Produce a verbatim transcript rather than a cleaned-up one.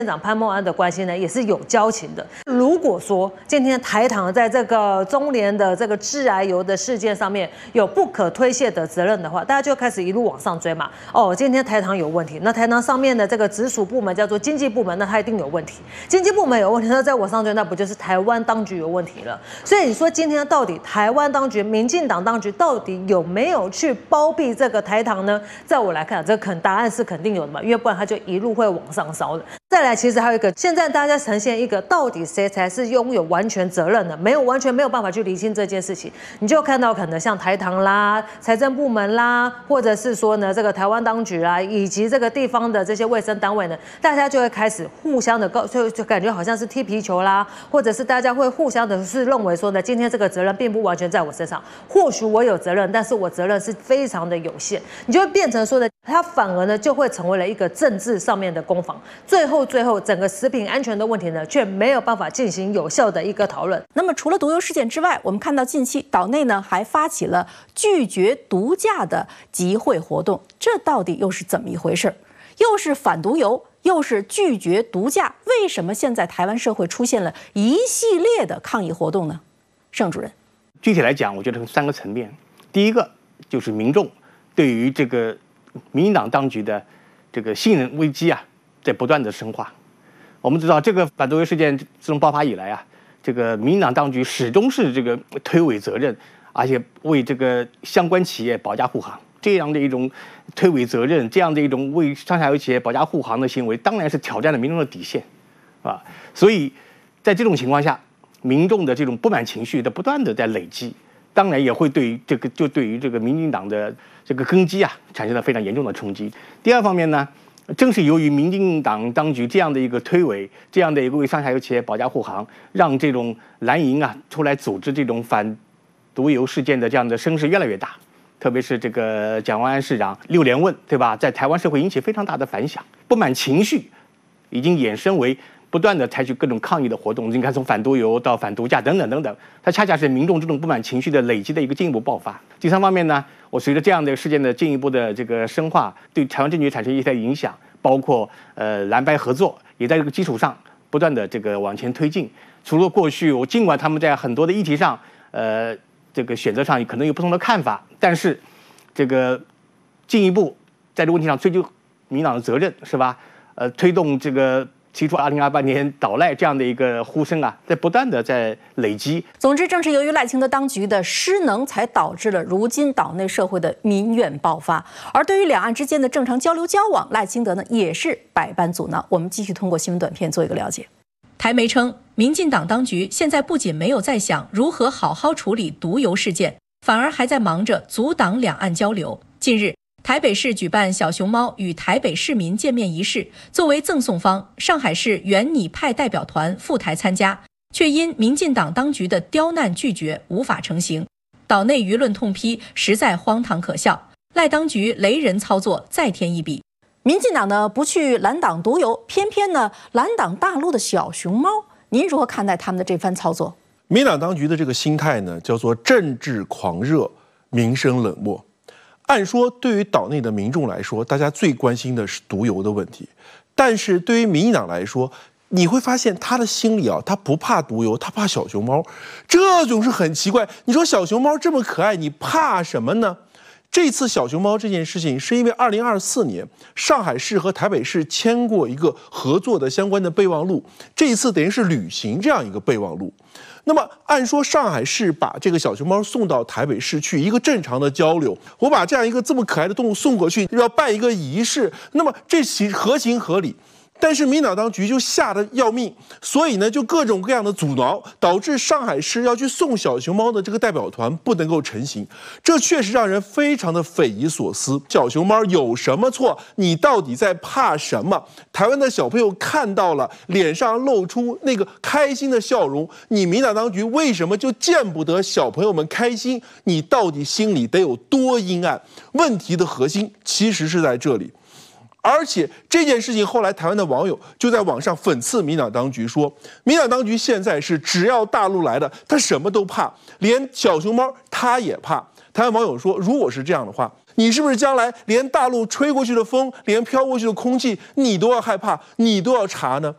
县长潘孟安的关系呢，也是有交情的。如果说今天台糖在这个中联的这个致癌油的事件上面有不可推卸的责任的话，大家就开始一路往上追嘛。哦，今天台糖有问题，那台糖上面的这个直属部门叫做经济部门，那它一定有问题。经济部门有问题，那再往上追，那不就是台湾当局有问题了？所以你说今天到底台湾当局、民进党当局到底有没有去包庇这个台糖呢？在我来看，这肯答案是肯定有的嘛，因为不然它就一路会往上烧的。再来，其实还有一个，现在大家呈现一个到底谁才是拥有完全责任的，没有完全没有办法去厘清这件事情，你就看到可能像台糖啦、财政部门啦，或者是说呢这个台湾当局啦，以及这个地方的这些卫生单位呢，大家就会开始互相的告，就就感觉好像是踢皮球啦，或者是大家会互相的是认为说呢，今天这个责任并不完全在我身上，或许我有责任，但是我责任是非常的有限，你就会变成说呢，它反而呢就会成为了一个政治上面的攻防，最后最后整个食品安全的问题呢，却没有办法进行有效的一个讨论。 那么除了毒油事件之外，我们看到近期岛内呢还发起了拒绝毒驾的集会活动，这到底又是怎么一回事？又是反毒油，又是拒绝毒驾，为什么现在台湾社会出现了一系列的抗议活动呢？盛主任， 具体来讲，我觉得从三个层面，第一个就是民众对于这个民进党当局的这个信任危机啊，在不断的深化。我们知道，这个反毒油事件自从爆发以来啊，这个民进党当局始终是这个推诿责任，而且为这个相关企业保驾护航。这样的一种推诿责任，这样的一种为上下游企业保驾护航的行为，当然是挑战了民众的底线，啊，所以在这种情况下，民众的这种不满情绪的不断的在累积，当然也会对于这个就对于这个民进党的这个根基啊，产生了非常严重的冲击。第二方面呢，正是由于民进党当局这样的一个推诿，这样的一个为上下游企业保驾护航，让这种蓝营啊出来组织这种反毒油事件的这样的声势越来越大。特别是这个蒋万安市长六连问，对吧？在台湾社会引起非常大的反响，不满情绪已经衍生为不断的采取各种抗议的活动。你看，从反毒油到反毒驾等等等等，它恰恰是民众这种不满情绪的累积的一个进一步爆发。第三方面呢，我随着这样的事件的进一步的这个深化，对台湾政局产生一些影响，包括呃蓝白合作也在这个基础上不断的这个往前推进。除了过去，我尽管他们在很多的议题上，呃。这个选择上可能有不同的看法，但是这个进一步在这个问题上追究民进党的责任，是吧？呃，推动这个提出二零二八年倒赖这样的一个呼声啊，在不断的在累积。 总之，正是由于赖清德当局的失能，才导致了如今岛内社会的民怨爆发。而对于两岸之间的正常交流交往，赖清德呢也是百般阻挠。我们继续通过新闻短片做一个了解。台媒称，民进党当局现在不仅没有在想如何好好处理毒油事件，反而还在忙着阻挡两岸交流。近日，台北市举办小熊猫与台北市民见面仪式，作为赠送方，上海市原拟派代表团赴台参加，却因民进党当局的刁难拒绝，无法成行。岛内舆论痛批，实在荒唐可笑，赖当局雷人操作再添一笔。民进党呢不去拦挡毒油，偏偏呢拦挡大陆的小熊猫，您如何看待他们的这番操作？ 民进党当局的这个心态呢，叫做政治狂热，民生冷漠。按说，对于岛内的民众来说，大家最关心的是毒油的问题，但是对于民进党来说，你会发现他的心里啊，他不怕毒油，他怕小熊猫，这种是很奇怪。你说小熊猫这么可爱，你怕什么呢？这次小熊猫这件事情，是因为二零二四年上海市和台北市签过一个合作的相关的备忘录，这一次等于是履行这样一个备忘录。那么按说上海市把这个小熊猫送到台北市去，一个正常的交流，我把这样一个这么可爱的动物送过去，要办一个仪式，那么这合情合理。但是民进党当局就吓得要命，所以呢就各种各样的阻挠，导致上海市要去送小熊猫的这个代表团不能够成行，这确实让人非常的匪夷所思。小熊猫有什么错？你到底在怕什么？台湾的小朋友看到了，脸上露出那个开心的笑容，你民进党当局为什么就见不得小朋友们开心？你到底心里得有多阴暗？问题的核心其实是在这里。而且这件事情后来台湾的网友就在网上讽刺民进党当局说，民进党当局现在是只要大陆来的，他什么都怕，连小熊猫他也怕。台湾网友说，如果是这样的话，你是不是将来连大陆吹过去的风，连飘过去的空气，你都要害怕，你都要查呢？